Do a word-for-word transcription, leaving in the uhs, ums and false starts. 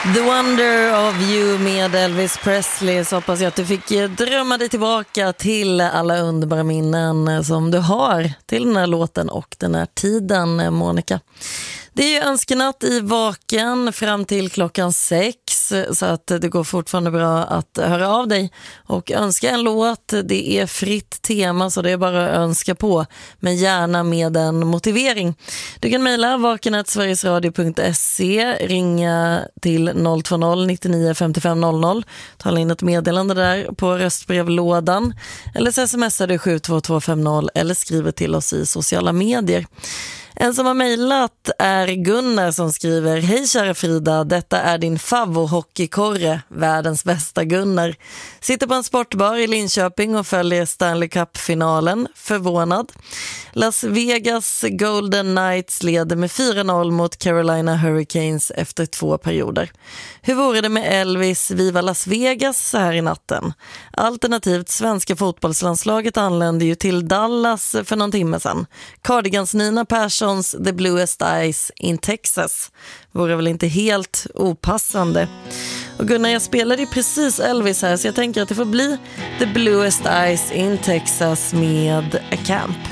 The Wonder of You med Elvis Presley. Så hoppas jag att du fick drömma dig tillbaka till alla underbara minnen som du har till den här låten och den här tiden, Monica. Det är ju önskenatt i Vaken fram till klockan sex, så att det går fortfarande bra att höra av dig och önska en låt. Det är fritt tema, så det är bara att önska på, men gärna med en motivering. Du kan mejla vaken at sverigesradio punkt se, ringa till noll två noll nittionio femtiofem noll noll, tala in ett meddelande där på röstbrevlådan, eller så smsar du sju två två fem noll eller skriver till oss i sociala medier. En som har mejlat är Gunnar som skriver: Hej kära Frida, detta är din favvo-hockeykorre, världens bästa Gunnar. Sitter på en sportbar i Linköping och följer Stanley Cup-finalen. Förvånad. Las Vegas Golden Knights leder med fyra noll mot Carolina Hurricanes efter två perioder. Hur vore det med Elvis Viva Las Vegas så här i natten? Alternativt svenska fotbollslandslaget anlände ju till Dallas för någon timme sedan. Cardigans Nina Persson The Bluest Eyes in Texas vore väl inte helt opassande. Och Gunnar, jag spelade ju precis Elvis här, så jag tänker att det får bli The Bluest Eyes in Texas med A Camp.